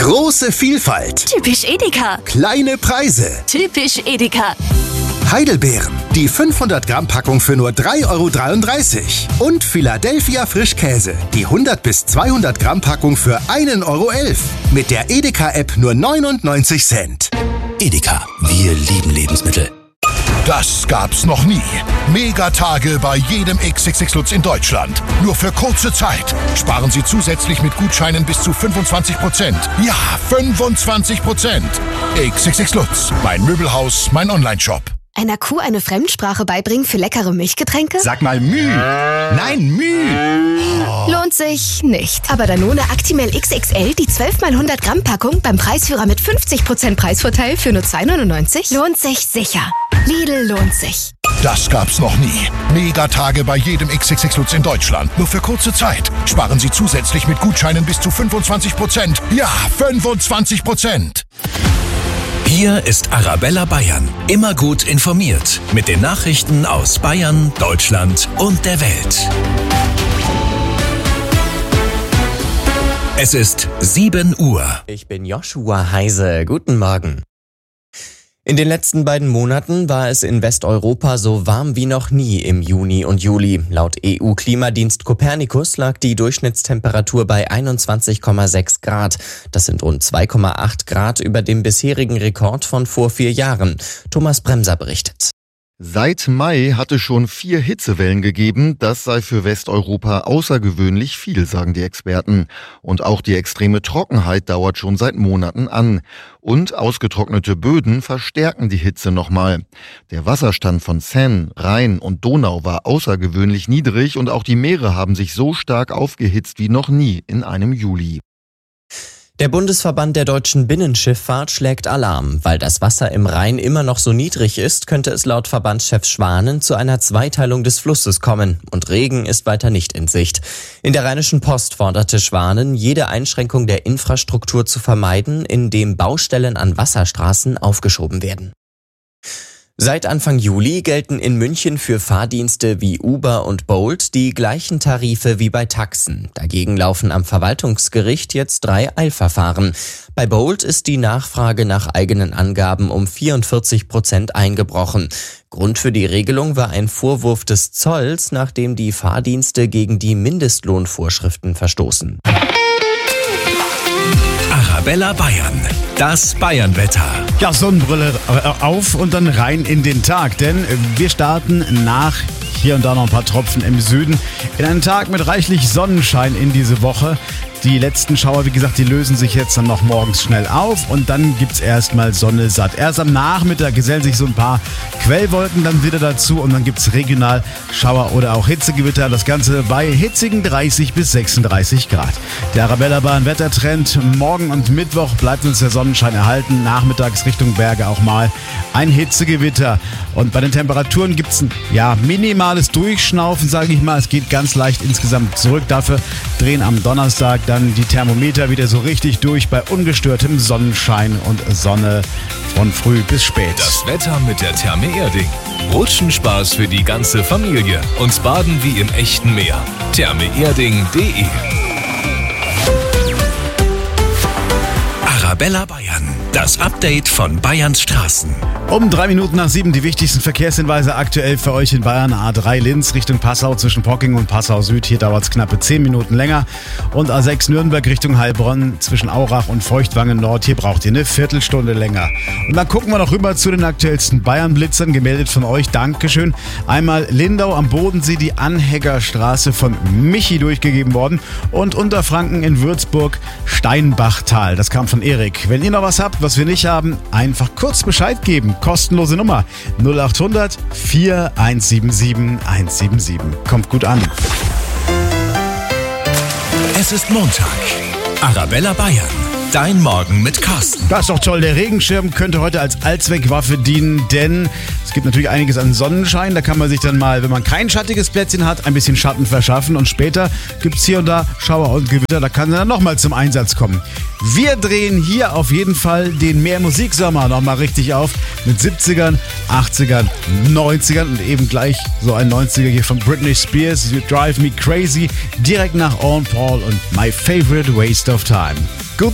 Große Vielfalt. Typisch Edeka. Kleine Preise. Typisch Edeka. Heidelbeeren. Die 500 Gramm Packung für nur 3,33 €. Und Philadelphia Frischkäse. Die 100 bis 200 Gramm Packung für 1,11 €. Mit der Edeka-App nur 99 Cent. Edeka, wir lieben Lebensmittel. Das gab's noch nie. Megatage bei jedem XXX Lutz in Deutschland. Nur für kurze Zeit. Sparen Sie zusätzlich mit Gutscheinen bis zu 25%. Ja, 25%. XXX Lutz. Mein Möbelhaus, mein Onlineshop. Einer Kuh eine Fremdsprache beibringen für leckere Milchgetränke? Sag mal Müh. Nein, Müh. Lohnt sich nicht. Aber Danone Actimel XXL, die 12 x 100 Gramm Packung beim Preisführer mit 50% Preisvorteil für nur 2,99 €, lohnt sich sicher. Lidl lohnt sich. Das gab's noch nie. Megatage bei jedem XXX Lutz in Deutschland. Nur für kurze Zeit. Sparen Sie zusätzlich mit Gutscheinen bis zu 25%. Ja, 25%. Hier ist Arabella Bayern. Immer gut informiert. Mit den Nachrichten aus Bayern, Deutschland und der Welt. Es ist 7 Uhr. Ich bin Joshua Heise. Guten Morgen. In den letzten beiden Monaten war es in Westeuropa so warm wie noch nie im Juni und Juli. Laut EU-Klimadienst Copernicus lag die Durchschnittstemperatur bei 21,6 Grad. Das sind rund 2,8 Grad über dem bisherigen Rekord von vor 4 Jahren. Thomas Bremser berichtet. Seit Mai hatte schon 4 Hitzewellen gegeben. Das sei für Westeuropa außergewöhnlich viel, sagen die Experten. Und auch die extreme Trockenheit dauert schon seit Monaten an. Und ausgetrocknete Böden verstärken die Hitze nochmal. Der Wasserstand von Seine, Rhein und Donau war außergewöhnlich niedrig und auch die Meere haben sich so stark aufgehitzt wie noch nie in einem Juli. Der Bundesverband der deutschen Binnenschifffahrt schlägt Alarm. Weil das Wasser im Rhein immer noch so niedrig ist, könnte es laut Verbandschef Schwanen zu einer Zweiteilung des Flusses kommen. Und Regen ist weiter nicht in Sicht. In der Rheinischen Post forderte Schwanen, jede Einschränkung der Infrastruktur zu vermeiden, indem Baustellen an Wasserstraßen aufgeschoben werden. Seit Anfang Juli gelten in München für Fahrdienste wie Uber und Bolt die gleichen Tarife wie bei Taxen. Dagegen laufen am Verwaltungsgericht jetzt 3 Eilverfahren. Bei Bolt ist die Nachfrage nach eigenen Angaben um 44% eingebrochen. Grund für die Regelung war ein Vorwurf des Zolls, nachdem die Fahrdienste gegen die Mindestlohnvorschriften verstoßen. Arabella Bayern. Das Bayernwetter. Ja, Sonnenbrille auf und dann rein in den Tag, denn wir starten nach hier und da noch ein paar Tropfen im Süden in einen Tag mit reichlich Sonnenschein in diese Woche. Die letzten Schauer, wie gesagt, die lösen sich jetzt dann noch morgens schnell auf und dann gibt's erstmal Sonne satt. Erst am Nachmittag gesellen sich so ein paar Quellwolken dann wieder dazu und dann gibt's regional Schauer oder auch Hitzegewitter. Das Ganze bei hitzigen 30 bis 36 Grad. Der Arabella Bayern Wettertrend. Morgen und Mittwoch bleibt uns der Sonnenschein erhalten. Nachmittags Richtung Berge auch mal ein Hitzegewitter. Und bei den Temperaturen gibt's ein minimales Durchschnaufen, sage ich mal. Es geht ganz leicht insgesamt zurück. Dafür drehen am Donnerstag dann die Thermometer wieder so richtig durch bei ungestörtem Sonnenschein und Sonne von früh bis spät. Das Wetter mit der Therme Erding. Rutschenspaß für die ganze Familie und Baden wie im echten Meer. thermeerding.de. Arabella Bayern. Das Update von Bayerns Straßen. Um 3 Minuten nach 7 die wichtigsten Verkehrshinweise aktuell für euch in Bayern. A3 Linz Richtung Passau zwischen Pocking und Passau Süd. Hier dauert es knappe 10 Minuten länger. Und A6 Nürnberg Richtung Heilbronn zwischen Aurach und Feuchtwangen Nord. Hier braucht ihr eine Viertelstunde länger. Und dann gucken wir noch rüber zu den aktuellsten Bayern-Blitzern. Gemeldet von euch. Dankeschön. Einmal Lindau am Bodensee, die Anheggerstraße von Michi durchgegeben worden. Und Unterfranken in Würzburg Steinbachtal. Das kam von Erik. Wenn ihr noch was habt, was wir nicht haben, einfach kurz Bescheid geben. Kostenlose Nummer 0800 4177 177. Kommt gut an. Es ist Montag. Arabella Bayern. Dein Morgen mit Carsten. Das ist doch toll. Der Regenschirm könnte heute als Allzweckwaffe dienen, denn es gibt natürlich einiges an Sonnenschein. Da kann man sich dann mal, wenn man kein schattiges Plätzchen hat, ein bisschen Schatten verschaffen. Und später gibt es hier und da Schauer und Gewitter. Da kann er dann nochmal zum Einsatz kommen. Wir drehen hier auf jeden Fall den Mehr-Musik-Sommer nochmal richtig auf. Mit 70ern, 80ern, 90ern und eben gleich so ein 90er hier von Britney Spears. You Drive Me Crazy. Direkt nach Owen Paul und My Favorite Waste of Time.